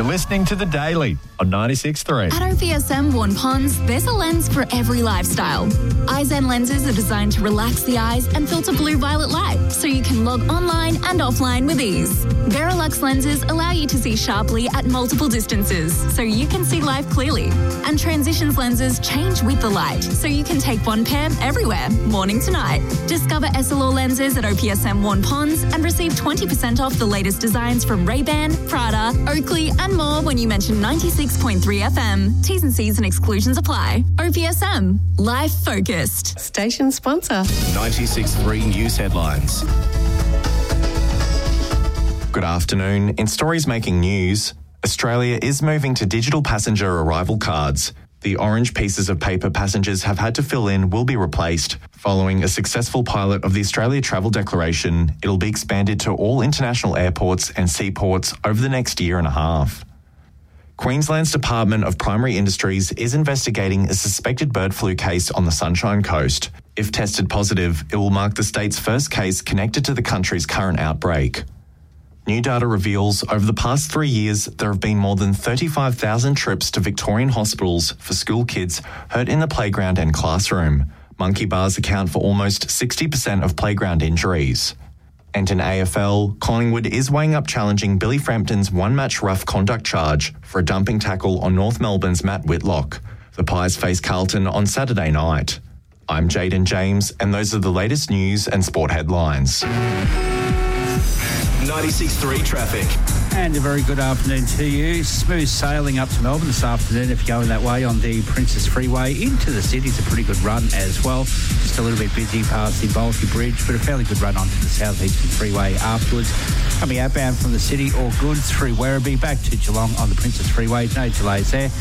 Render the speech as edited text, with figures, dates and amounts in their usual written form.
listening to The Daily on 96.3. At OPSM Warn Ponds, there's a lens for every lifestyle. iZen lenses are designed to relax the eyes and filter blue-violet light, so you can log online and offline with ease. Verilux lenses allow you to see sharply at multiple distances, so you can see life clearly. And Transitions lenses change with the light, so you can take one pair everywhere, morning to night. Discover Essilor lenses at OPSM Warn Ponds and receive 20% off the latest designs from Ray-Ban, Prada, Oakley and more when you mention 96.3 FM. T's and C's and exclusions apply. OPSM. Life focused. Station sponsor. 96.3 News Headlines. Good afternoon. In stories making news, Australia is moving to digital passenger arrival cards. The orange pieces of paper passengers have had to fill in will be replaced. Following a successful pilot of the Australia Travel Declaration, it'll be expanded to all international airports and seaports over the next year and a half. Queensland's Department of Primary Industries is investigating a suspected bird flu case on the Sunshine Coast. If tested positive, it will mark the state's first case connected to the country's current outbreak. New data reveals over the past 3 years, there have been more than 35,000 trips to Victorian hospitals for school kids hurt in the playground and classroom. Monkey bars account for almost 60% of playground injuries. And in AFL, Collingwood is weighing up challenging Billy Frampton's one-match rough conduct charge for a dumping tackle on North Melbourne's Matt Whitlock. The Pies face Carlton on Saturday night. I'm Jaden James, and those are the latest news and sport headlines. 96.3 traffic. And a very good afternoon to you. Smooth sailing up to Melbourne this afternoon if you're going that way on the Princess Freeway into the city. It's a pretty good run as well. Just a little bit busy past the Bulky Bridge, but a fairly good run onto the South Eastern Freeway afterwards. Coming outbound from the city, all good through Werribee back to Geelong on the Princess Freeway. No delays there.